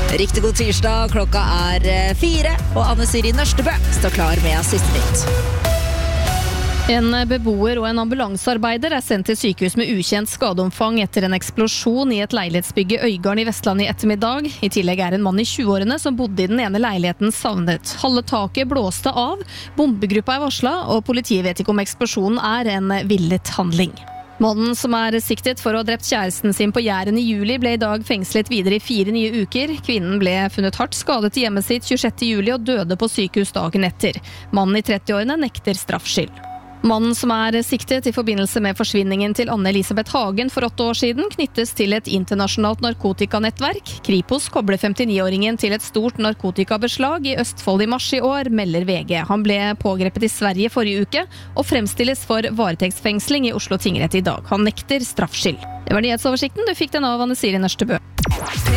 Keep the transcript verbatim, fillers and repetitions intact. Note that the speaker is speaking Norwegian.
Riktig god tirsdag, klokka er fire, og Anne Siri Nørstebø står klar med siste nytt. En beboer og en ambulansearbeider er sendt til sykehus med ukjent skadeomfang etter en eksplosjon i et leilighetsbygg i Øygarden i Vestland i ettermiddag. I tillegg er en mann i tjueårene som bodde i den ene leiligheten savnet. Halve taket blåste av, bombegruppa er varslet, og politiet vet ikke om eksplosjonen er en villet handling. Mannen som er siktet for å ha drept kjæresten sin på Jæren i juli ble i dag fengslet videre i fire nye uker. Kvinnen ble funnet hardt skadet i hjemmet sitt tjuesjette juli og døde på sykehus dagen etter. Mannen i trettiårene nekter straffskyld. Mannen som er siktet i forbindelse med forsvinningen til Anne Elisabeth Hagen for åtte år siden knyttes til et internasjonalt narkotikanettverk. Kripos kobler femtiniåringen til et stort narkotikabeslag i Østfold i mars i år, melder V G. Han ble pågrepet i Sverige forrige uke og fremstilles for varetektsfengsling i Oslo tingrett i dag. Han nekter straffskyld. Det var nyhetsoversikten. Du fikk den av Anne Siri Nørstebø.